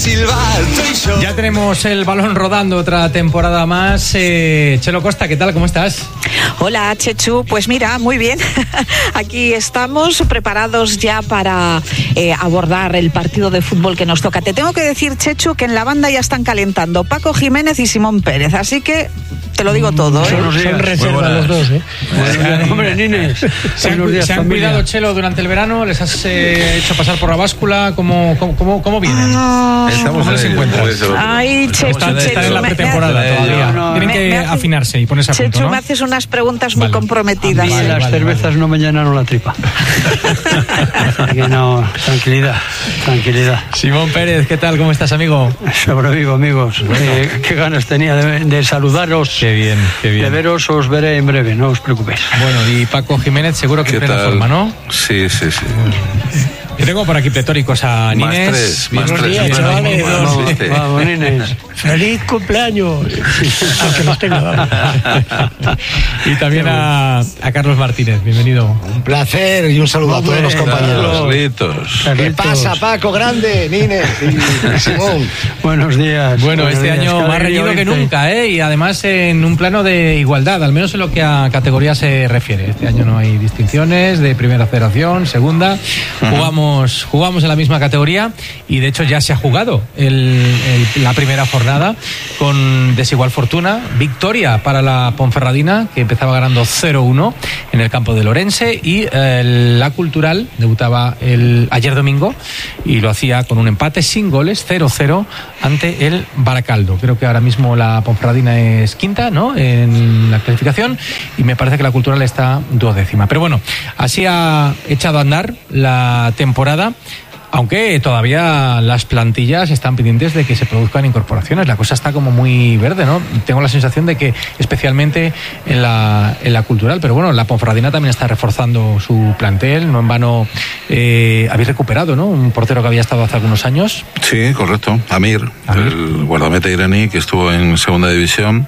silbar tú y yo. Ya tenemos el balón rodando otra temporada más. Chelo Costa, ¿qué tal? ¿Cómo estás? Hola, Chechu. Pues mira, muy bien. Aquí estamos preparados ya para abordar el partido de fútbol que nos toca. Te tengo que decir, Chechu, que en la banda ya están calentando Paco Jiménez y Simón Pérez, así que te lo digo todo, ¿eh? Son reservas los dos, ¿eh? Hombre, Nines, ¿se han cuidado, Chelo, durante el verano? ¿Les has hecho pasar por la báscula? ¿Cómo vienen? ¿Cómo les encuentras? Ay, Chechu, están en la pretemporada todavía. Tienen que afinarse y ponerse a punto, Chechu, ¿no? me haces unas preguntas muy comprometidas. Las cervezas no me llenaron la tripa. Así que no, tranquilidad. Simón Pérez, ¿qué tal? ¿Cómo estás, amigo? Sobrevivo, amigos. Qué ganas tenía de saludaros. Qué bien. De veros, os veré en breve, no os preocupéis. Bueno, y Paco Jiménez seguro que en plena forma, ¿no? Sí. Yo tengo por aquí pletóricos a Nines. Más tres. Días, chavales. Vamos, Nines. ¡Feliz cumpleaños! Aunque los tenga. Y también a Carlos Martínez, bienvenido. Un placer y un saludo a todos los compañeros. ¿Qué pasa, Paco, grande, Nines y Simón? Buenos días. Bueno, este año más reñido que nunca, ¿eh? Y además en un plano de igualdad, al menos en lo que a categoría se refiere. Este año no hay distinciones de primera federación, segunda. Jugamos en la misma categoría y de hecho ya se ha jugado la primera jornada con desigual fortuna. Victoria para la Ponferradina, que empezaba ganando 0-1 en el campo de Lorense, y la Cultural debutaba ayer domingo y lo hacía con un empate sin goles, 0-0 ante el Baracaldo. Creo que ahora mismo la Ponferradina es quinta, ¿no?, en la clasificación, y me parece que la Cultural está 12ª. Pero bueno, así ha echado a andar la temporada, aunque todavía las plantillas están pendientes de que se produzcan incorporaciones. La cosa está como muy verde, ¿no? Tengo la sensación de que especialmente en la Cultural, pero bueno, la Ponferradina también está reforzando su plantel. No en vano habéis recuperado, ¿no?, un portero que había estado hace algunos años. Sí, correcto, Amir. El guardameta iraní que estuvo en segunda división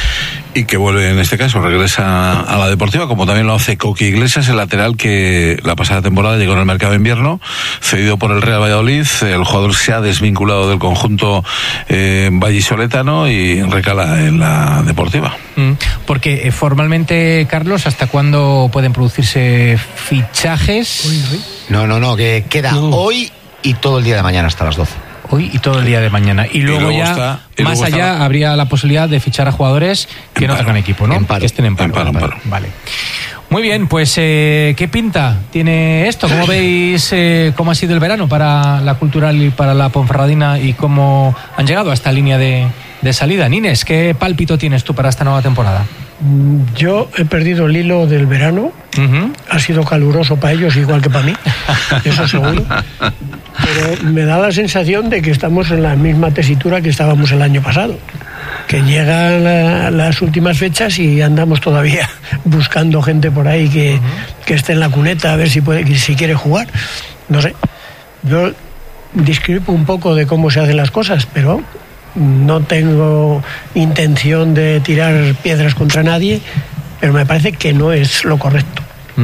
y que vuelve, en este caso, regresa a la Deportiva, como también lo hace Coqui Iglesias, el lateral que la pasada temporada llegó en el mercado de invierno, cedido por el Real Valladolid. El jugador se ha desvinculado del conjunto vallisoletano y recala en la Deportiva. Porque formalmente, Carlos, ¿hasta cuándo pueden producirse fichajes? No, que queda hoy y todo el día de mañana hasta las 12. Hoy y todo el día de mañana. Y luego ya, más allá, habría la posibilidad de fichar a jugadores que no tengan equipo, ¿no? Que estén en paro. Vale. Muy bien, pues ¿qué pinta tiene esto? ¿Cómo veis cómo ha sido el verano para la Cultural y para la Ponferradina y cómo han llegado a esta línea de salida? Nines, ¿qué pálpito tienes tú para esta nueva temporada? Yo he perdido el hilo del verano. Ha sido caluroso para ellos igual que para mí, eso seguro, pero me da la sensación de que estamos en la misma tesitura que estábamos el año pasado, que llegan las últimas fechas y andamos todavía buscando gente por ahí que esté en la cuneta a ver si quiere jugar. No sé, yo discrepo un poco de cómo se hacen las cosas, pero no tengo intención de tirar piedras contra nadie, pero me parece que no es lo correcto.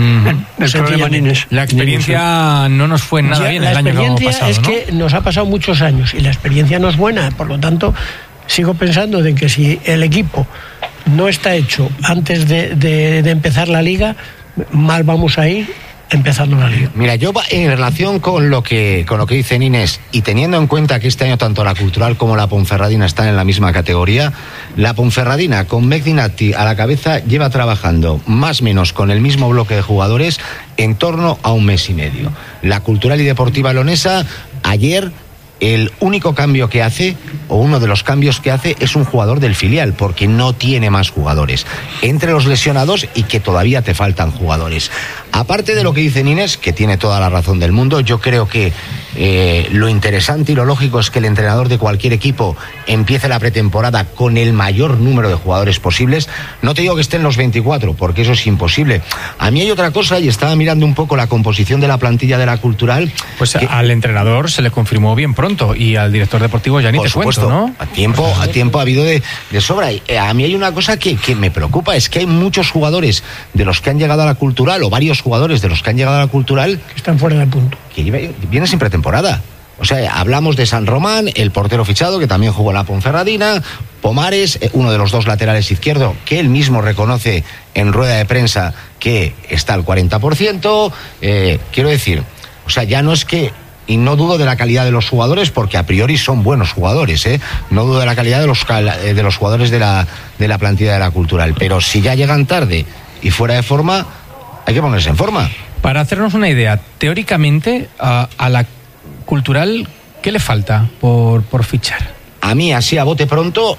La experiencia no nos fue nada bien el año pasado. La experiencia es que nos ha pasado muchos años y la experiencia no es buena, por lo tanto sigo pensando de que si el equipo no está hecho antes de empezar la liga, mal vamos a ir empezando la liga. Mira, yo en relación con lo que dice Nines, y teniendo en cuenta que este año tanto la Cultural como la Ponferradina están en la misma categoría, la Ponferradina con Mezdinati a la cabeza lleva trabajando más o menos con el mismo bloque de jugadores en torno a un mes y medio. La Cultural y Deportiva Leonesa, ayer el único cambio que hace, o uno de los cambios que hace, es un jugador del filial, porque no tiene más jugadores. Entre los lesionados y que todavía te faltan jugadores. Aparte de lo que dice Nines, que tiene toda la razón del mundo, yo creo que lo interesante y lo lógico es que el entrenador de cualquier equipo empiece la pretemporada con el mayor número de jugadores posibles. No te digo que estén los 24, porque eso es imposible. A mí hay otra cosa, y estaba mirando un poco la composición de la plantilla de la Cultural. Pues al entrenador se le confirmó bien pronto, y al director deportivo ya ni te cuento, ¿no? A tiempo ha habido de sobra. A mí hay una cosa que me preocupa, es que hay muchos jugadores de los que han llegado a la Cultural, o varios jugadores de los que han llegado a la Cultural, que están fuera del punto, que vienen sin pretemporada. O sea, hablamos de San Román, el portero fichado, que también jugó en la Ponferradina, Pomares, uno de los dos laterales izquierdo, que él mismo reconoce en rueda de prensa que está al 40%. Quiero decir, o sea, ya no es que... Y no dudo de la calidad de los jugadores, porque a priori son buenos jugadores, ¿eh? No dudo de la calidad de los jugadores de la plantilla de la Cultural. Pero si ya llegan tarde y fuera de forma, hay que ponerse en forma. Para hacernos una idea, teóricamente, a la Cultural, ¿qué le falta por fichar? A mí, así a bote pronto,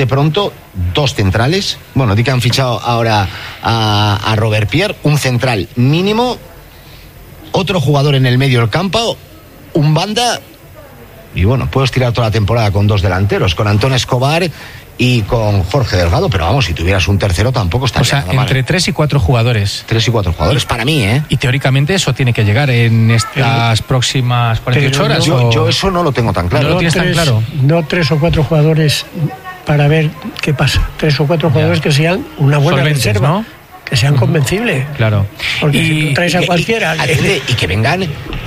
dos centrales. Bueno, di que han fichado ahora a Robert Pierre, un central mínimo, otro jugador en el medio del campo, un banda, y bueno, puedes tirar toda la temporada con dos delanteros, con Antón Escobar y con Jorge Delgado, pero vamos, si tuvieras un tercero tampoco estaría nada mal. Entre 3 y 4 jugadores. 3 y 4 jugadores, para mí, ¿eh? Y teóricamente eso tiene que llegar en estas próximas 48 horas. Yo eso no lo tengo tan claro. ¿No lo tienes tan claro? No 3 o 4 jugadores para ver qué pasa. 3 o 4 jugadores que sean una buena solventes, reserva, ¿no? Que sean convencibles. Claro. Porque si tú traes a cualquiera... Y que vengan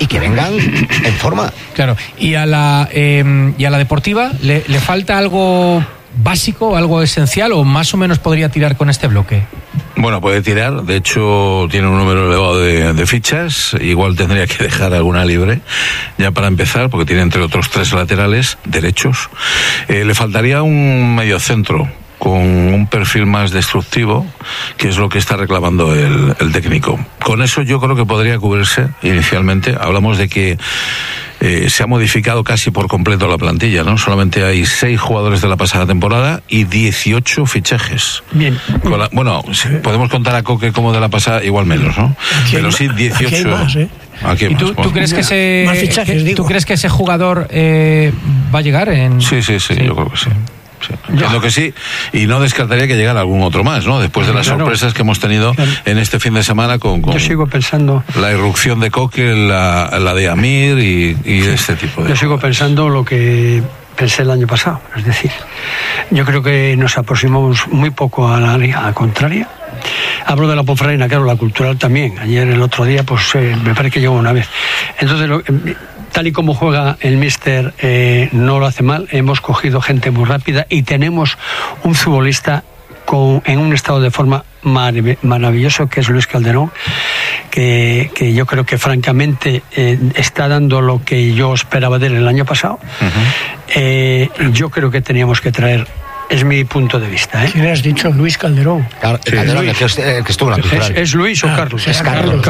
en forma. Claro. Y a la deportiva le falta algo básico, algo esencial, o más o menos podría tirar con este bloque. Bueno, puede tirar, de hecho tiene un número elevado de fichas, igual tendría que dejar alguna libre ya para empezar, porque tiene entre otros 3 laterales derechos. Le faltaría un mediocentro con un perfil más destructivo, que es lo que está reclamando el técnico. Con eso yo creo que podría cubrirse inicialmente. Hablamos de que se ha modificado casi por completo la plantilla, ¿no? Solamente hay 6 jugadores de la pasada temporada y 18 fichajes. Bien. Bueno, podemos contar a Coque como de la pasada, igual menos, ¿no? Pero sí 18. Aquí hay más, ¿eh? ¿Y tú crees que más fichajes, ¿tú crees que ese jugador va a llegar en...? Sí, yo creo que sí. Sí, entiendo que sí, y no descartaría que llegara algún otro más, ¿no? Después de las sorpresas que hemos tenido en este fin de semana con yo sigo pensando la irrupción de Coque, la de Amir y este tipo de... Yo sigo pensando lo que pensé el año pasado, es decir, yo creo que nos aproximamos muy poco a la área contraria. Hablo de la Ponferradina, claro, la Cultural también. Ayer, el otro día, pues me parece que llegó una vez. Entonces, tal y como juega el míster, no lo hace mal. Hemos cogido gente muy rápida y tenemos un futbolista en un estado de forma maravilloso, que es Luis Calderón, que yo creo que francamente está dando lo que yo esperaba de él el año pasado. Yo creo que teníamos que traer... Es mi punto de vista, ¿eh? ¿Quién has dicho? Luis Calderón. Calderón, el que estuvo en la Cultural. ¿Es Luis o Carlos? Es Carlos.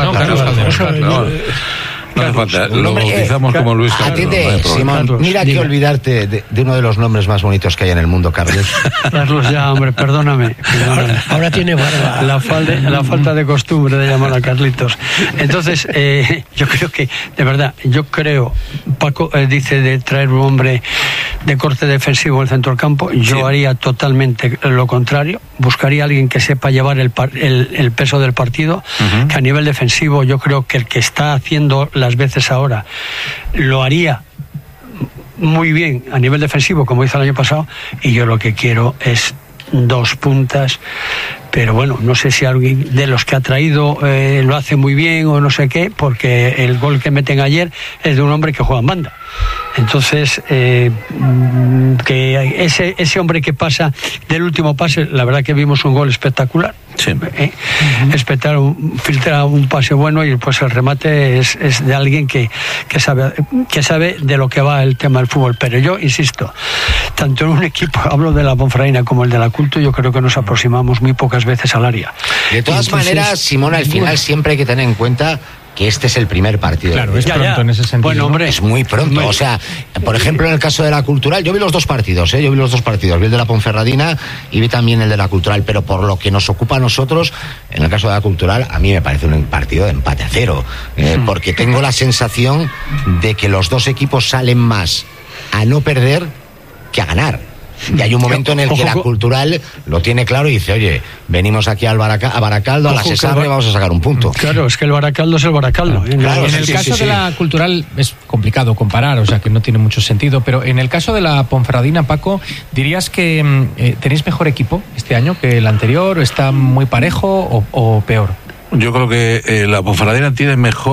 No hace falta, lo bautizamos como Luis Carlos. Atiende, Simón, Carlos, mira que olvidarte de uno de los nombres más bonitos que hay en el mundo, Carlos. Carlos, ya, hombre, perdóname. Ahora tiene barba. La falta de costumbre de llamar a Carlitos. Entonces, yo creo que, de verdad, Paco dice de traer un hombre de corte defensivo en el centro del campo. Yo haría totalmente lo contrario. Buscaría a alguien que sepa llevar el peso del partido, que a nivel defensivo yo creo que el que está haciendo las veces ahora lo haría muy bien a nivel defensivo, como hizo el año pasado, y yo lo que quiero es 2 puntas, pero bueno, no sé si alguien de los que ha traído lo hace muy bien o no sé qué, porque el gol que meten ayer es de un hombre que juega en banda. Entonces, que ese hombre que pasa del último pase, la verdad que vimos un gol espectacular. Sí. Filtra un pase bueno y pues el remate es de alguien que sabe de lo que va el tema del fútbol. Pero yo insisto, tanto en un equipo, hablo de la Ponferradina como el de la Culto, yo creo que nos aproximamos muy pocas veces al área. De todas maneras, Simón, al final siempre hay que tener en cuenta que este es el primer partido. Claro, es pronto en ese sentido. Bueno, hombre, es muy pronto. O sea, por ejemplo, en el caso de la Cultural, yo vi los dos partidos, vi el de la Ponferradina y vi también el de la Cultural, pero por lo que nos ocupa a nosotros, en el caso de la Cultural, a mí me parece un partido de empate a 0, porque tengo la sensación de que los dos equipos salen más a no perder que a ganar. Y hay un momento en el que la Cultural lo tiene claro y dice, oye, venimos aquí a Baracaldo, a la Cesarre, vamos a sacar un punto. Claro, es que el Baracaldo es el Baracaldo. Claro, en el caso de la Cultural es complicado comparar, o sea que no tiene mucho sentido, pero en el caso de la Ponferradina, Paco, ¿dirías que tenéis mejor equipo este año que el anterior? ¿Está muy parejo o peor? Yo creo que la Ponferradina tiene mejor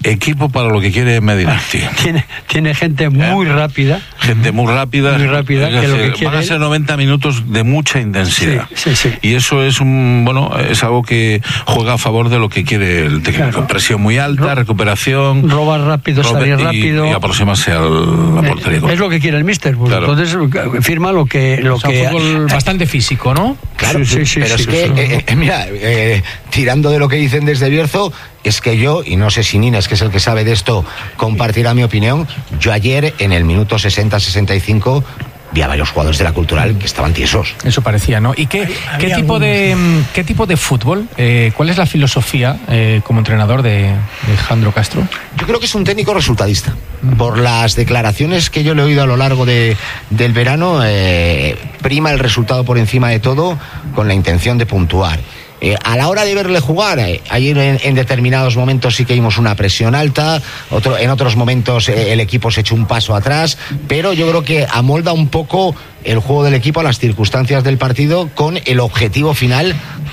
equipo para lo que quiere Medinacti. Tiene gente muy rápida. Gente muy rápida. Muy rápida. Que lo que quiere, van a ser 90 minutos de mucha intensidad. Sí. Y eso es es algo que juega a favor de lo que quiere el técnico. Claro. Presión muy alta, recuperación. Robar rápido, salir rápido. Y aproximarse a la portería. Es lo que quiere el míster. Pues claro. Entonces firma lo que... un fútbol bastante físico, ¿no? Claro, sí, pero es que, mira, tirando de lo que dicen desde Bierzo, es que yo, y no sé si Nines, que es el que sabe de esto, compartirá mi opinión, yo ayer en el minuto 60-65 vi a varios jugadores de la Cultural que estaban tiesos. Eso parecía, ¿no? ¿Y qué tipo de fútbol, cuál es la filosofía como entrenador de Jandro Castro? Yo creo que es un técnico resultadista. Por las declaraciones que yo le he oído a lo largo del verano, prima el resultado por encima de todo con la intención de puntuar. A la hora de verle jugar, ayer en determinados momentos sí que vimos una presión alta, en otros momentos el equipo se echó un paso atrás, pero yo creo que amolda un poco el juego del equipo a las circunstancias del partido con el objetivo final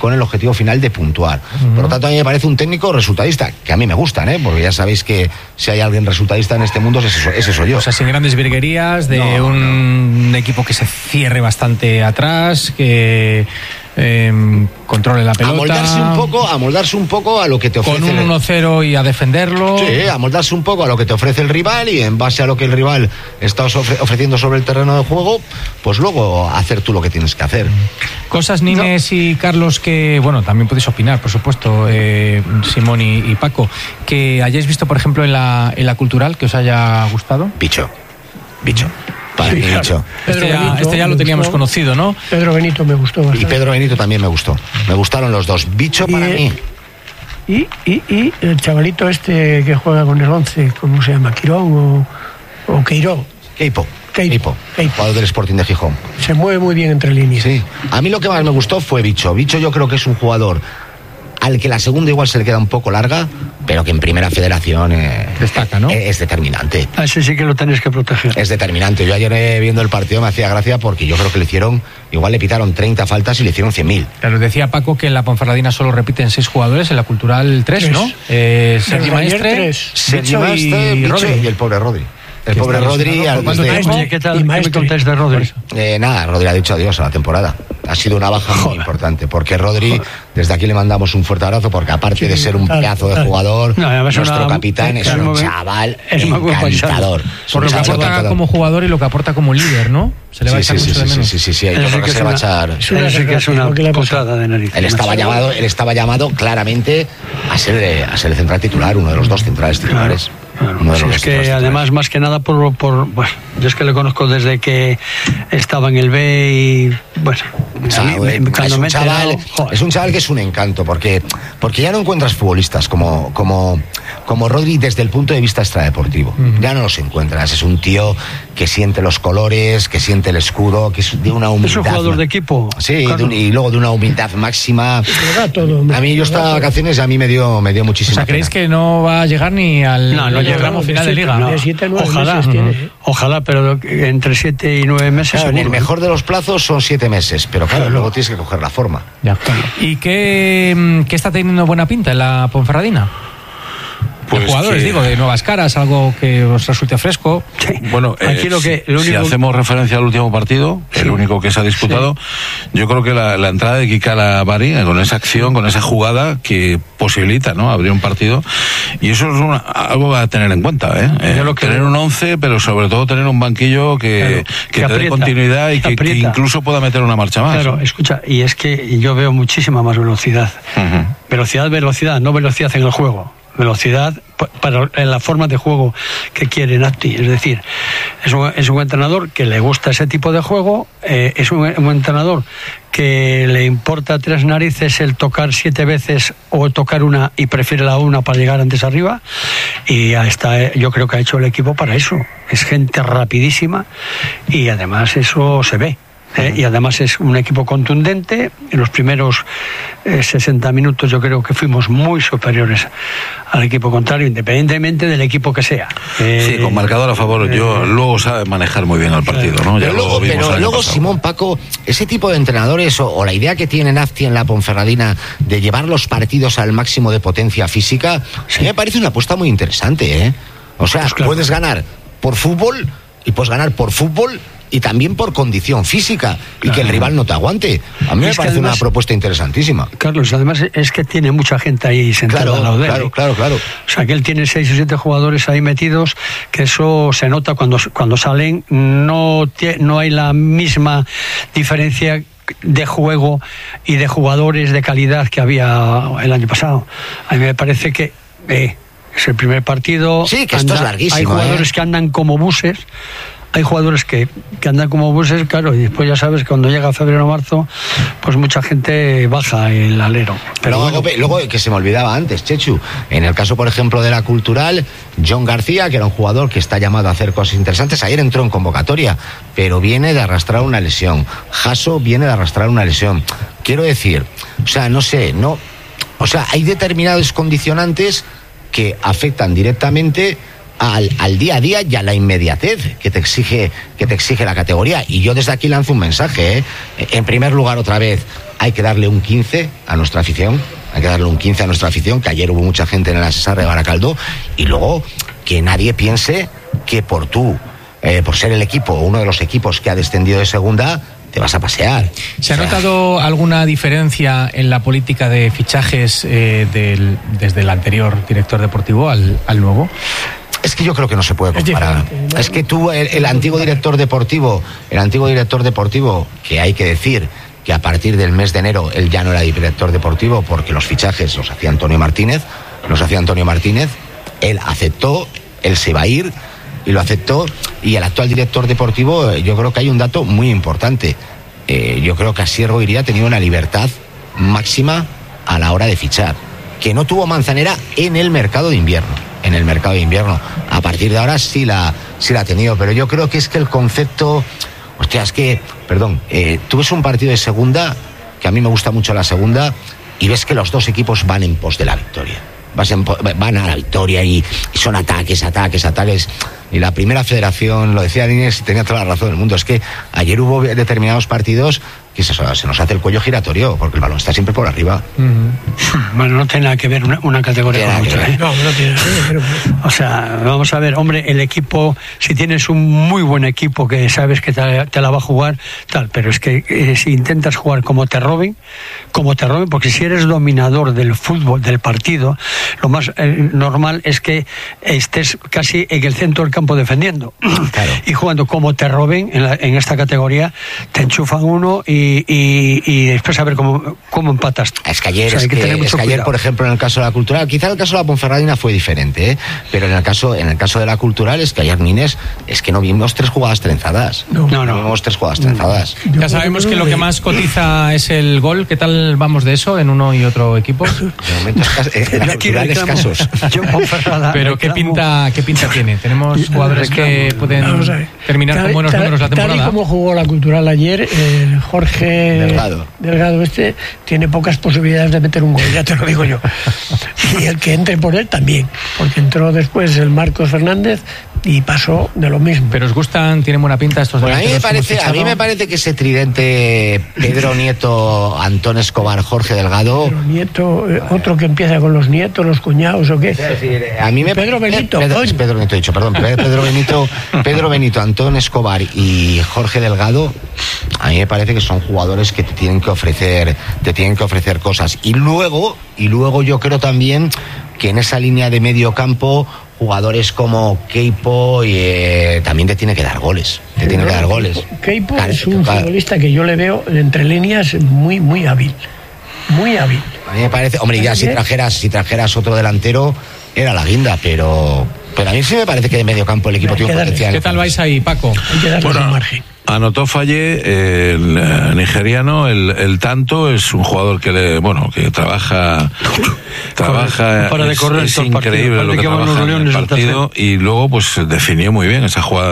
de puntuar. Por lo tanto, a mí me parece un técnico resultadista, que a mí me gustan, porque ya sabéis que si hay alguien resultadista en este mundo, ese soy yo. O sea, sin grandes virguerías, de un equipo que se cierre bastante atrás, que controle la pelota, amoldarse un poco a lo que te ofrece con un 1-0 y a defenderlo. Sí, amoldarse un poco a lo que te ofrece el rival, y en base a lo que el rival está ofreciendo sobre el terreno de juego, pues luego hacer tú lo que tienes que hacer. Cosas, Nines y Carlos, que también podéis opinar, por supuesto, Simón y Paco, que hayáis visto, por ejemplo, en la Cultural, que os haya gustado. Bicho. Para mí, Bicho. Este ya lo teníamos conocido, ¿no? Pedro Benito me gustó bastante. Y Pedro Benito también me gustó. Me gustaron los dos. Bicho para mí. Y el chavalito este que juega con el 11, ¿cómo se llama? ¿Quirón o Queiró? Queipo, jugador del Sporting de Gijón. Se mueve muy bien entre líneas. Sí. A mí lo que más me gustó fue Bicho. Bicho yo creo que es un jugador al que la segunda igual se le queda un poco larga, pero que en primera federación destaca, ¿no? Es determinante. A ese sí que lo tenéis que proteger. Es determinante. Yo ayer viendo el partido me hacía gracia porque yo creo que igual le pitaron 30 faltas y le hicieron 100.000. Claro, decía Paco que en la Ponferradina solo repiten 6 jugadores, en la Cultural 3, ¿no? Sergi Maestre, Bicho y el pobre Rodri. El pobre Rodri. ¿Qué tal? ¿Qué me contáis de Rodri? Nada, Rodri ha dicho adiós a la temporada. Ha sido una baja muy importante, porque Rodri, desde aquí le mandamos un fuerte abrazo, porque aparte de ser un pedazo de jugador, nuestro capitán es un chaval encantador. Por lo que aporta como jugador y lo que aporta como líder, ¿no? Se le va a echar mucho de menos. Sí, yo creo que se le va a echar. Eso que es una putada de nariz. Él estaba llamado claramente a ser el central titular, uno de los dos centrales titulares. Claro, es que además, más que nada yo es que le conozco desde que estaba en el B y es un chaval que es un encanto, porque ya no encuentras futbolistas como Rodri desde el punto de vista extradeportivo. Ya no los encuentras. Es un tío que siente los colores, que siente el escudo, que es de una humildad. Es un jugador de equipo. Sí, y luego de una humildad máxima. A mí, yo estaba de vacaciones y a mí me dio muchísima. O sea, ¿creéis que no va a llegar ni al tramo final de liga? No. 7 a 9 meses tiene. Ojalá, pero entre 7 y 9 meses. Claro, en el mejor de los plazos son 7 meses, pero claro, luego tienes que coger la forma. Ya. ¿Y qué está teniendo buena pinta en la Ponferradina? Pues jugadores, de nuevas caras, algo que os resulte fresco. Sí. Bueno, aquí si hacemos referencia al último partido, el único que se ha disputado, yo creo que la entrada de Kikala Bari, con esa acción, con esa jugada que posibilita, ¿no?, abrir un partido, y eso es algo a tener en cuenta, tener un 11, pero sobre todo tener un banquillo que te dé continuidad y que incluso pueda meter una marcha más. Claro, escucha, y es que yo veo muchísima más velocidad. Velocidad, no velocidad en el juego. Velocidad en la forma de juego que quiere Nati. Es decir, es un entrenador que le gusta ese tipo de juego, es un entrenador que le importa 3 narices el tocar 7 veces o tocar una y prefiere la una para llegar antes arriba, y yo creo que ha hecho el equipo para eso. Es gente rapidísima y además eso se ve. y además es un equipo contundente. En los primeros 60 minutos yo creo que fuimos muy superiores al equipo contrario, independientemente del equipo que sea. Sí, con marcador a favor. Luego sabe manejar muy bien el partido, ¿no? Pero luego Simón, Paco, ese tipo de entrenadores o la idea que tiene Azti en la Ponferradina de llevar los partidos al máximo de potencia física, sí, me parece una apuesta muy interesante, ¿eh? O sea, pues claro, puedes ganar por fútbol y puedes ganar por fútbol y también por condición física, claro, y que el rival no te aguante. A mí me parece además una propuesta interesantísima. Carlos, además es que tiene mucha gente ahí sentada, claro, al lado de él. Claro. O sea, que él tiene 6 o 7 jugadores ahí metidos, que eso se nota cuando salen. No hay la misma diferencia de juego y de jugadores de calidad que había el año pasado. A mí me parece que es el primer partido. Sí, que esto es larguísimo. Hay jugadores que andan como buses. Hay jugadores que andan como buses, claro, y después ya sabes que cuando llega febrero o marzo, pues mucha gente baja el alero. Pero luego, que se me olvidaba antes, Chechu, en el caso, por ejemplo, de la Cultural, John García, que era un jugador que está llamado a hacer cosas interesantes, ayer entró en convocatoria, pero viene de arrastrar una lesión. Jasso viene de arrastrar una lesión. Quiero decir, o sea, hay determinados condicionantes que afectan directamente al día a día y a la inmediatez que te exige la categoría. Y yo desde aquí lanzo un mensaje, En primer lugar, otra vez, hay que darle un 15 a nuestra afición. Que ayer hubo mucha gente en el Asesar de Baracaldo. Y luego, que nadie piense que por ser el equipo, uno de los equipos que ha descendido de segunda, te vas a pasear. ¿Se ha notado alguna diferencia en la política de fichajes desde el anterior director deportivo al nuevo? Es que yo creo que no se puede comparar. Es que tú, el antiguo director deportivo, que hay que decir que a partir del mes de enero él ya no era director deportivo porque los fichajes los hacía Antonio Martínez, él aceptó, él se iba a ir y lo aceptó, y el actual director deportivo, yo creo que hay un dato muy importante. Yo creo que Asier Goiría ha tenido una libertad máxima a la hora de fichar, que no tuvo Manzanera en el mercado de invierno. A partir de ahora sí la ha tenido, pero yo creo que es que el concepto, tú ves un partido de segunda, que a mí me gusta mucho la segunda, y ves que los dos equipos van en pos de la victoria. Van a la victoria y son ataques. Y la primera federación, lo decía Inés, y tenía toda la razón del mundo, es que ayer hubo determinados partidos que se nos hace el cuello giratorio, porque el balón está siempre por arriba. Bueno, no tiene nada que ver una categoría con otra, ¿eh? No tiene nada que ver. O sea, vamos a ver, hombre, el equipo, si tienes un muy buen equipo que sabes que te la va a jugar, tal, pero es que si intentas jugar como te roben, porque si eres dominador del fútbol, del partido, lo más normal es que estés casi en el centro del campo defendiendo. Claro. Y jugando como te roben en esta categoría, te enchufan uno y después a ver cómo empatas. Es que ayer, por ejemplo, en el caso de la Cultural, quizá en el caso de la Ponferradina fue diferente, pero en el caso de la Cultural, es que ayer, Nines, es que no vimos 3 jugadas trenzadas. No vimos 3 jugadas trenzadas. Ya sabemos que lo que más cotiza es el gol. ¿Qué tal vamos de eso en uno y otro equipo? De momento la Cultural escasos. Pero ¿qué pinta tiene? Tenemos jugadores que pueden terminar con buenos números la temporada. Tal y como jugó la Cultural ayer, Jorge Delgado tiene pocas posibilidades de meter un gol, ya te lo digo yo. Y el que entre por él también, porque entró después el Marcos Fernández y pasó de lo mismo. ¿Pero os gustan? ¿Tienen buena pinta estos delanteros? A mí me parece que ese tridente Pedro Nieto, Antón Escobar, Jorge Delgado. Pedro Nieto, otro que empieza con los nietos, los cuñados o qué. Es decir, a mí Pedro Benito. Pedro Benito, Antón Escobar y Jorge Delgado, a mí me parece que son jugadores que te tienen que ofrecer cosas. Y luego yo creo también que en esa línea de medio campo, jugadores como Keipo también te tiene que dar goles. Keipo es un futbolista que yo le veo entre líneas muy, muy hábil. Muy hábil. A mí me parece, hombre, ya si trajeras otro delantero, era la guinda, pero Pero a mí sí me parece que de medio campo el equipo tiene un potencial. ¿Qué tal vais ahí, Paco? Hay que darle un margen. Anotó Faye, el nigeriano, el tanto, es un jugador que que trabaja para de correr, es increíble lo que trabaja en el partido, y luego pues definió muy bien esa jugada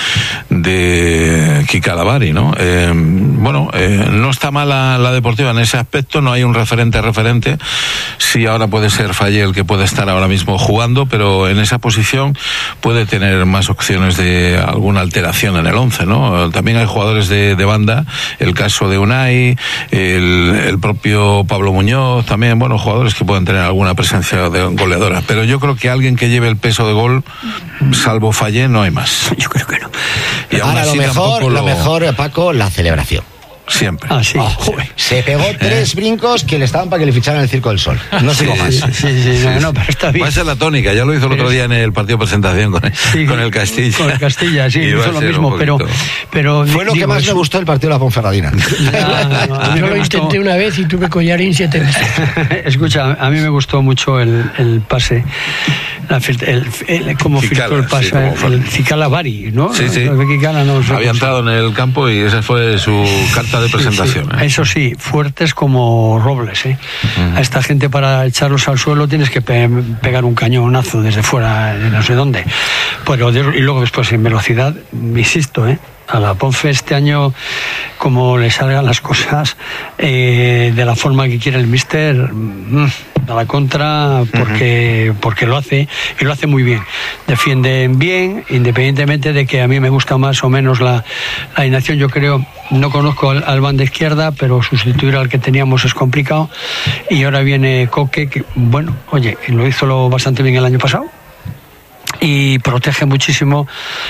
de Kikalavari, ¿no? No está mala la Deportiva en ese aspecto, no hay un referente, sí ahora puede ser Faye el que puede estar ahora mismo jugando, pero en esa posición puede tener más opciones de alguna alteración en el 11, ¿no? También hay jugadores de banda, el caso de Unai, el propio Pablo Muñoz, también, jugadores que pueden tener alguna presencia goleadora. Pero yo creo que alguien que lleve el peso de gol, salvo Faye, no hay más. Yo creo que no. Y ahora lo mejor, Paco, la celebración. Siempre. Sí. Se pegó 3 brincos que le estaban para que le ficharan el Circo del Sol. No sigo más. Sí, pero está bien. Va a ser la tónica, ya lo hizo el otro día en el partido de presentación con el Castilla. Con el Castilla, sí, hizo lo mismo, pero fue lo que más me gustó el partido de la Ponferradina. Yo lo intenté una vez y tuve collarín 7 veces. Escucha, a mí me gustó mucho el pase, cómo filtró el pase, el Kikalavari, ¿no? Sí. Había entrado en el campo y esa fue su carta de presentación. Sí. Eso sí, fuertes como robles, A esta gente para echarlos al suelo tienes que pegar un cañonazo desde fuera, de no sé dónde. Y luego después en velocidad, insisto, a la Ponfe este año, como le salgan las cosas de la forma que quiere el míster, a la contra, porque lo hace, y lo hace muy bien. Defienden bien, independientemente de que a mí me gusta más o menos la alineación. Yo creo, no conozco al banda izquierda, pero sustituir al que teníamos es complicado, y ahora viene Coque, que lo hizo bastante bien el año pasado, y protege muchísimo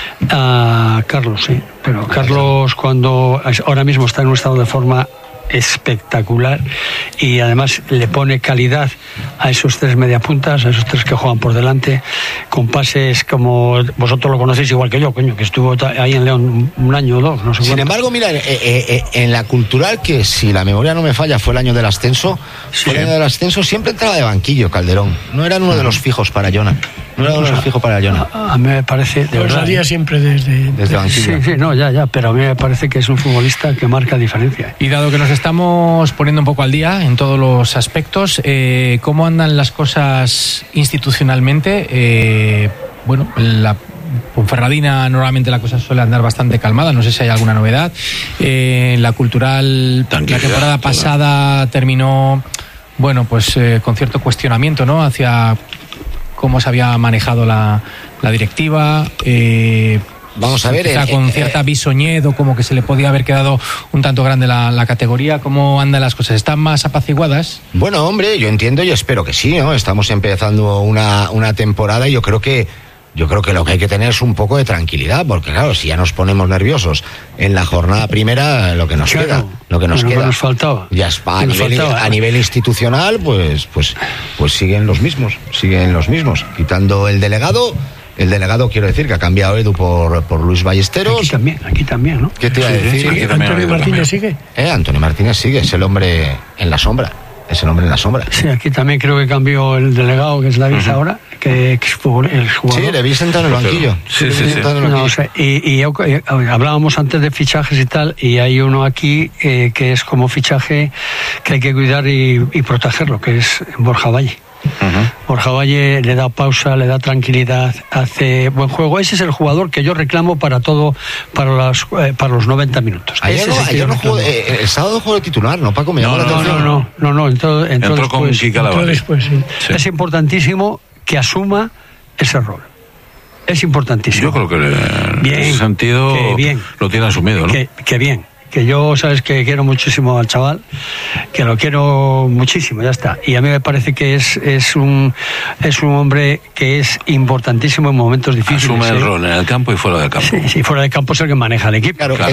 a Carlos, pero Carlos cuando ahora mismo está en un estado de forma espectacular, y además le pone calidad a esos 3 mediapuntas, a esos 3 que juegan por delante, con pases como vosotros lo conocéis igual que yo, que estuvo ahí en León un año o 2, no sé. Sin embargo, mira, en la Cultural, que si la memoria no me falla fue el año del ascenso, siempre entraba de banquillo Calderón, no era uno de los fijos para Jona. A mí me parece, de verdad, salía siempre desde banquillo. Sí, ya, pero a mí me parece que es un futbolista que marca diferencia. Y dado que nos estamos poniendo un poco al día en todos los aspectos, ¿cómo andan las cosas institucionalmente? La Ponferradina normalmente la cosa suele andar bastante calmada, no sé si hay alguna novedad. La Cultural, la temporada pasada terminó, con cierto cuestionamiento, ¿no? Hacia cómo se había manejado la directiva. Vamos a ver, con cierta bisoñedo, como que se le podía haber quedado un tanto grande la categoría. ¿Cómo andan las cosas? ¿Están más apaciguadas? Bueno, hombre, yo entiendo y espero que sí, ¿no? Estamos empezando una temporada y yo creo que lo que hay que tener es un poco de tranquilidad, porque claro, si ya nos ponemos nerviosos en la jornada primera, lo que nos queda, nos faltaba. Ya es a nivel institucional, pues siguen los mismos, quitando el delegado. El delegado, quiero decir, que ha cambiado Edu por Luis Ballesteros. Aquí también, ¿no? ¿Qué te iba a decir? Sí, Antonio Martínez sigue. Antonio Martínez sigue, es el hombre en la sombra. Sí, aquí también creo que cambió el delegado, que es David ahora, que es el jugador. Sí, le vi sentado en el banquillo. Sí. No, y hablábamos antes de fichajes y tal, y hay uno aquí que es como fichaje que hay que cuidar y protegerlo, que es Borja Valle. Borja Valle le da pausa, le da tranquilidad, hace buen juego. Ese es el jugador que yo reclamo para para los 90 minutos. Ayer no jugó, el sábado jugó de titular, ¿no, Paco? No, entró con Kikalavari. Después, sí. Es importantísimo que asuma ese rol. Es importantísimo. Yo creo que en ese sentido lo tiene asumido, ¿no? Que bien. Que yo, sabes que quiero muchísimo al chaval, que lo quiero muchísimo, ya está. Y a mí me parece que es un hombre que es importantísimo en momentos difíciles. Asume el rol en el campo y fuera del campo. Sí, fuera del campo es el que maneja el equipo. Claro.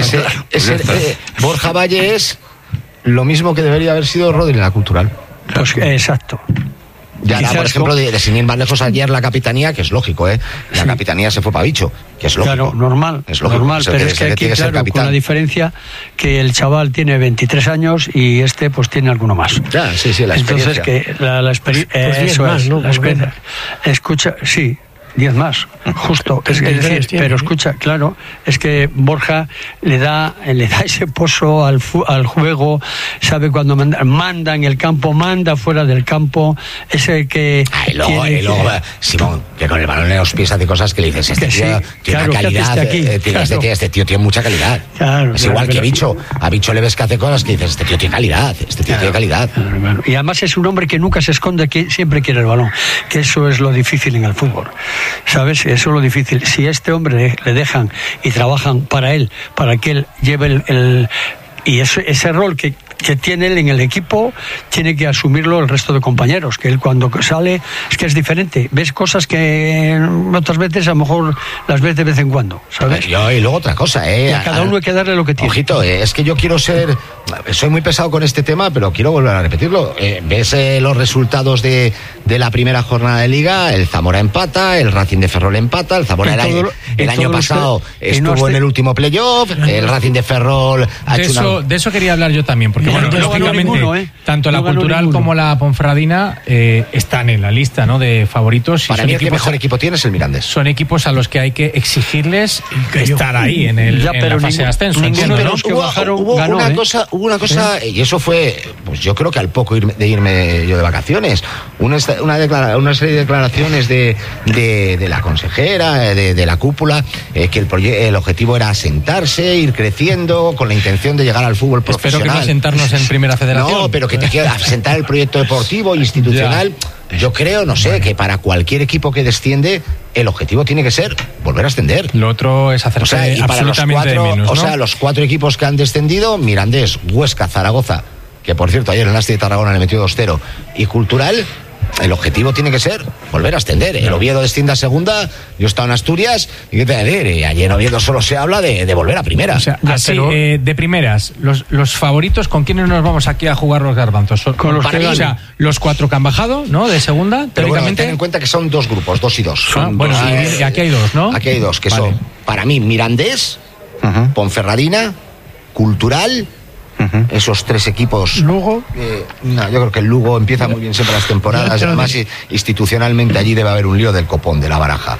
Borja Valle es lo mismo que debería haber sido Rodri en la Cultural. Pues exacto. Ya, por ejemplo, de sin ir más lejos, ayer la capitanía, que es lógico, la capitanía se fue para Bicho, que es lógico. Claro, normal, pero es que aquí, claro, con la diferencia que el chaval tiene 23 años y este pues tiene alguno más. Ya, sí, la experiencia. Entonces, que la experiencia... Pues eso más, ¿no? La experiencia. Escucha, sí. 10 más, justo. Es decir, pero escucha, claro, es que Borja le da ese pozo al juego, sabe cuando manda en el campo, manda fuera del campo, ese que... Y luego, Simón, que con el balón en los pies hace cosas que le dices, este tío tiene una calidad, este tío tiene mucha calidad. Claro, es igual que Bicho, a Bicho le ves que hace cosas que dices, este tío tiene calidad, tiene calidad. Claro. Y además es un hombre que nunca se esconde, que siempre quiere el balón, que eso es lo difícil en el fútbol, ¿sabes? Eso es lo difícil. Si a este hombre le dejan y trabajan para él, para que él lleve y ese rol que tiene él en el equipo, tiene que asumirlo el resto de compañeros, que él cuando sale es que es diferente, ves cosas que otras veces a lo mejor las ves de vez en cuando, ¿sabes? Y luego otra cosa, a cada uno hay que darle lo que tiene. Ojito, es que yo quiero soy muy pesado con este tema, pero quiero volver a repetirlo. Ves los resultados de la primera jornada de Liga, el Zamora empata, el Racing de Ferrol empata, el Zamora el año pasado estuvo en el último playoff, el Racing de Ferrol ha hecho de eso quería hablar yo también, porque lógicamente tanto la Cultural como la Ponferradina están en la lista, ¿no?, de favoritos. Para mí el que mejor equipo tiene es el Mirandés. Son equipos a los que hay que exigirles estar ahí en la fase de ascenso. Hubo una cosa, y eso fue, pues yo creo que al poco de irme yo de vacaciones, una serie de declaraciones de la consejera, de la cúpula, que el objetivo era asentarse, ir creciendo con la intención de llegar al fútbol profesional. Espero que no sentarnos en Primera Federación. No, pero que te quiera asentar el proyecto deportivo, institucional. Yo creo, que para cualquier equipo que desciende, el objetivo tiene que ser volver a ascender. Lo otro es hacerse absolutamente de menos, ¿no? O sea, los 4 equipos que han descendido, Mirandés, Huesca, Zaragoza, que por cierto ayer el Nasti de Tarragona le metió 2-0, y Cultural, el objetivo tiene que ser volver a ascender. El Oviedo desciende a segunda, yo he estado en Asturias, y qué te voy a decir, allí en Oviedo solo se habla de volver a primera. O sea, así, de primeras, los favoritos, ¿con quiénes nos vamos aquí a jugar los garbanzos? Con los que, o sea, los 4 que han bajado, ¿no?, de segunda, pero bueno, ten en cuenta que son 2 grupos, 2 y 2. Y aquí hay 2, ¿no? Aquí hay 2, que son, para mí, Mirandés, Ponferradina, Cultural. Esos 3 equipos. Lugo. Yo creo que el Lugo empieza muy bien siempre las temporadas. Además, institucionalmente allí debe haber un lío del copón, de la baraja.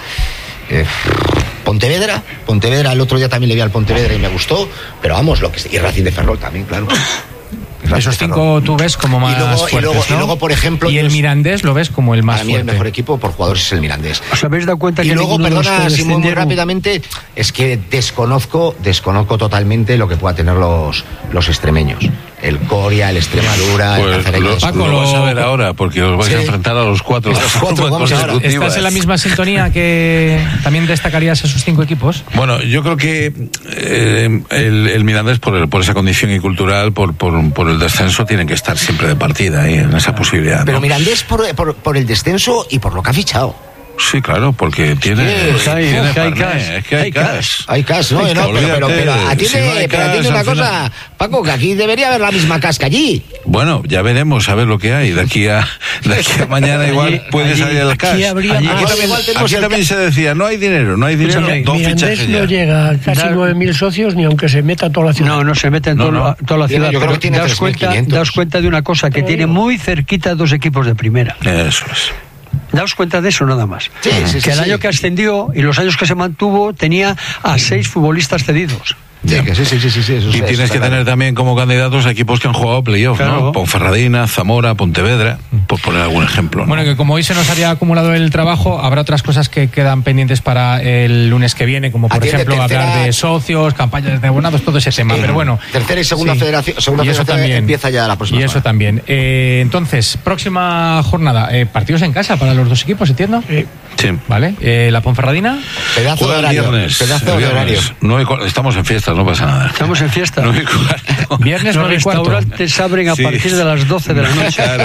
Pontevedra, el otro día también le vi al Pontevedra y me gustó, pero vamos, y Racing de Ferrol también, claro. Esos 5 tú ves como más fuertes, ¿no? Y luego, por ejemplo... Y el Mirandés lo ves como el más fuerte. Para mí el mejor equipo por jugadores es el Mirandés. ¿Os habéis dado cuenta que... Y luego, perdona, Simón, muy rápidamente, es que desconozco totalmente lo que puedan tener los extremeños. El Coria, el Extremadura, el Cacereño. Paco, lo vas a ver ahora, porque os vais a enfrentar a los 4. ¿Estás en la misma sintonía que también destacarías esos 5 equipos? Bueno, yo creo que el Mirandés, por esa condición y cultural, por el descenso, tienen que estar siempre de partida ahí, en esa posibilidad. Pero Mirandés por el descenso y por lo que ha fichado. Sí, claro, porque tiene hay cash, ¿no? Pero atiende una cosa, Paco, que aquí debería haber la misma cash que allí. Bueno, ya veremos a ver lo que hay. De aquí a mañana igual puede salir el cash. Aquí también se decía, no hay dinero, Mirandés no llega a casi 9.000 socios ni aunque se meta toda la ciudad. No se mete en toda la ciudad. Yo creo que tiene 3.500. Daos cuenta de una cosa, que tiene muy cerquita 2 equipos de primera. Eso es. Daos cuenta de eso nada más. Que el año que ascendió y los años que se mantuvo tenía a 6 futbolistas cedidos. Sí. Y tienes que tener también como candidatos a equipos que han jugado playoff, claro, ¿no? Ponferradina, Zamora, Pontevedra, por poner algún ejemplo, ¿no? Bueno, que como hoy se nos había acumulado el trabajo, habrá otras cosas que quedan pendientes para el lunes que viene, como por ejemplo hablar de socios, campañas de abonados, todo ese tema. Pero bueno, tercera y segunda federación, también empieza ya la próxima. Y eso también. Entonces, próxima jornada, partidos en casa para los 2 equipos, ¿entiendo? Sí. Vale. La Ponferradina. Pedazo de horarios. Estamos en fiesta. No pasa nada. Estamos en fiesta. 9:15. Viernes 9:15. Los restaurantes abren a partir de las 12 de la noche. Claro.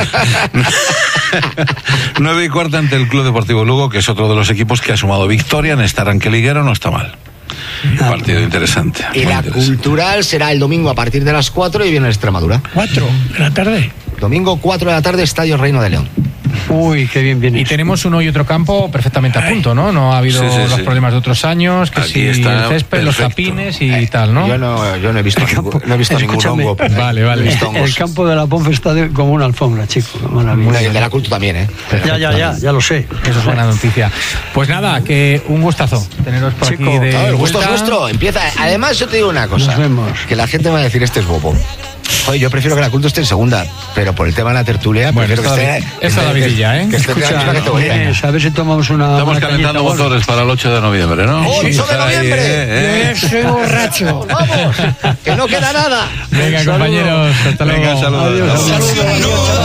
9:15 ante el Club Deportivo Lugo, que es otro de los equipos que ha sumado victoria en este arranque liguero. No está mal. Partido interesante. Y la Cultural será el domingo a partir de las 4 y viene Extremadura. 4 de la tarde. Domingo 4 de la tarde, Estadio Reino de León. Uy, qué bien viene. Y tenemos uno y otro campo perfectamente a punto, ¿no? No ha habido los problemas de otros años, que si el césped, perfecto. Los zapines y tal, ¿no? Yo no he visto, ningún hongo. Vale. El campo de la Ponfe está como una alfombra, chico. Y el de la Culto también, ¿eh? Ya lo sé. Eso es buena noticia. Pues nada, que un gustazo teneros por aquí de el gusto es vuestro. Empieza. Además, yo te digo una cosa. Nos vemos. Que la gente va a decir, este es bobo. Joder, yo prefiero que la Culto esté en segunda, pero por el tema de la tertulia, prefiero que esté... Esta es la vidilla, ¿eh? Que esté en la misma categoría. A ver si tomamos una... Estamos calentando motores para el 8 de noviembre, ¿no? ¡8 de noviembre! Yo soy borracho. ¡Vamos! ¡Que no queda nada! Venga, compañeros, hasta luego. Venga, saludos. Adiós. Saludos.